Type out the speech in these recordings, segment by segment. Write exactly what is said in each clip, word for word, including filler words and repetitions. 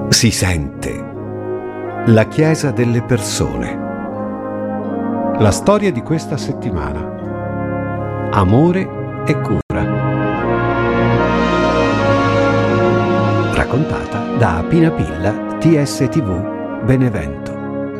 Si sente. La Chiesa delle persone. La storia di questa settimana. Amore e cura. Raccontata da Pina Pilla, T S T V Benevento.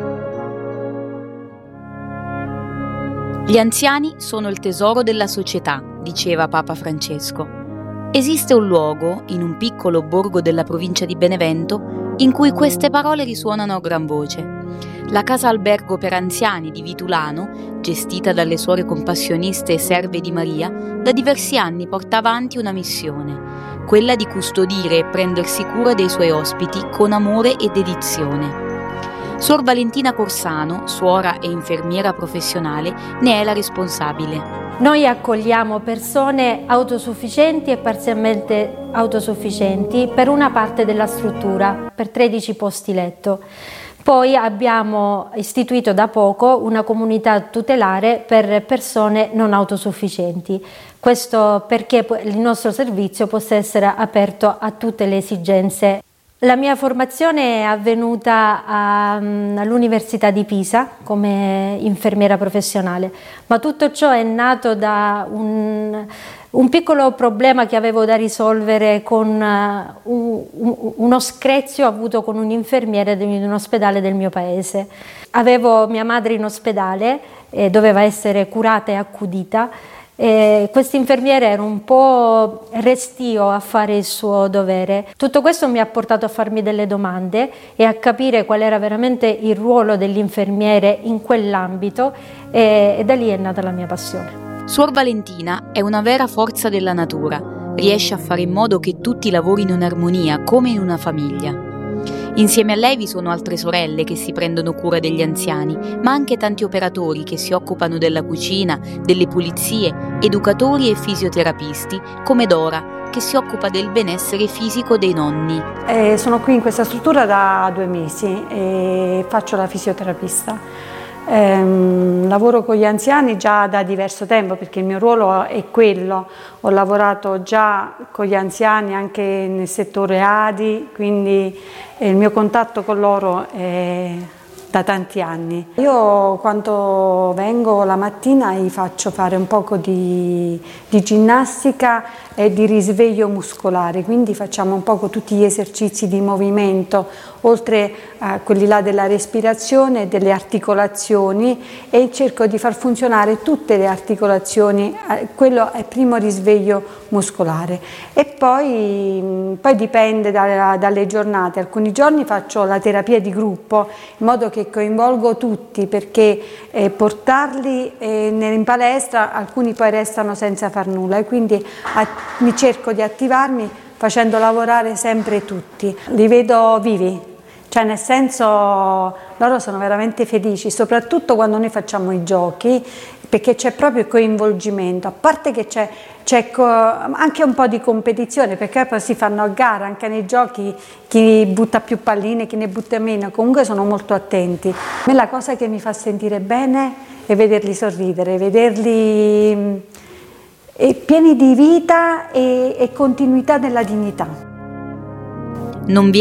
Gli anziani sono il tesoro della società, diceva Papa Francesco. Esiste un luogo, in un piccolo borgo della provincia di Benevento, in cui queste parole risuonano a gran voce. La casa albergo per anziani di Vitulano, gestita dalle suore compassioniste e serve di Maria, da diversi anni porta avanti una missione, quella di custodire e prendersi cura dei suoi ospiti con amore e dedizione. Suor Valentina Corsano, suora e infermiera professionale, ne è la responsabile. Noi accogliamo persone autosufficienti e parzialmente autosufficienti per una parte della struttura, per tredici posti letto. Poi abbiamo istituito da poco una comunità tutelare per persone non autosufficienti. Questo perché il nostro servizio possa essere aperto a tutte le esigenze. La mia formazione è avvenuta a, all'Università di Pisa come infermiera professionale, ma tutto ciò è nato da un, un piccolo problema che avevo da risolvere con un, un, uno screzio avuto con un infermiere di un ospedale del mio paese. Avevo mia madre in ospedale e doveva essere curata e accudita. Questo infermiere era un po' restio a fare il suo dovere. Tutto questo mi ha portato a farmi delle domande e a capire qual era veramente il ruolo dell'infermiere in quell'ambito e, e da lì è nata la mia passione. Suor Valentina è una vera forza della natura, riesce a fare in modo che tutti lavorino in armonia come in una famiglia. Insieme a lei vi sono altre sorelle che si prendono cura degli anziani, ma anche tanti operatori che si occupano della cucina, delle pulizie, educatori e fisioterapisti, come Dora, che si occupa del benessere fisico dei nonni. Eh, sono qui in questa struttura da due mesi e faccio la fisioterapista. Eh, lavoro con gli anziani già da diverso tempo perché il mio ruolo è quello. Ho lavorato già con gli anziani anche nel settore A D I, quindi il mio contatto con loro è da tanti anni. Io quando vengo la mattina gli faccio fare un poco di, di ginnastica e di risveglio muscolare, quindi facciamo un poco tutti gli esercizi di movimento, oltre a quelli là della respirazione e delle articolazioni, e cerco di far funzionare tutte le articolazioni, quello è il primo risveglio muscolare. E poi, poi dipende da, dalle giornate, alcuni giorni faccio la terapia di gruppo in modo che coinvolgo tutti, perché eh, portarli eh, in palestra alcuni poi restano senza far nulla e quindi a, mi cerco di attivarmi facendo lavorare sempre tutti. Li vedo vivi, cioè nel senso loro sono veramente felici, soprattutto quando noi facciamo i giochi, perché c'è proprio il coinvolgimento, a parte che c'è, c'è anche un po' di competizione, perché poi si fanno a gara anche nei giochi, chi butta più palline, chi ne butta meno, comunque sono molto attenti. A me la cosa che mi fa sentire bene è vederli sorridere, vederli pieni di vita e, e continuità nella dignità. Non vi